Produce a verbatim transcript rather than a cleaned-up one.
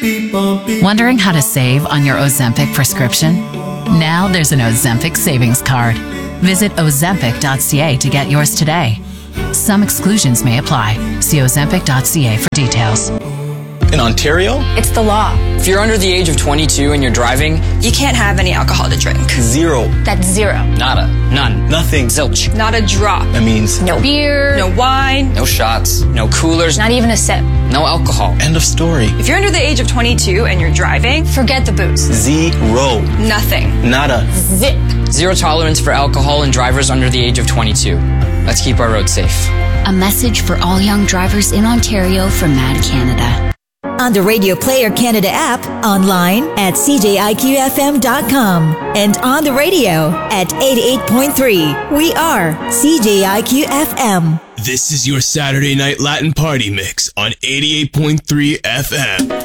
Wondering how to save on your Ozempic prescription? Now there's an Ozempic savings card. Visit ozempic dot c a to get yours today. Some exclusions may apply. See ozempic dot c a for details. In Ontario, it's the law. If you're under the age of twenty-two and you're driving, you can't have any alcohol to drink. Zero. That's zero. Nada. None. Nothing. Zilch. Not a drop. That means no beer, no wine, no shots, no coolers, not even a sip. No alcohol. End of story. If you're under the age of twenty-two and you're driving, forget the booze. Zero. Nothing. Nada. Zip. Zero tolerance for alcohol in drivers under the age of twenty-two. Let's keep our roads safe. A message for all young drivers in Ontario from Mad Canada. On the Radio Player Canada app, online at c j i q f m dot com, and on the radio at eighty-eight point three. We are C J I Q F M. This is your Saturday Night Latin Party Mix on eighty-eight point three F M.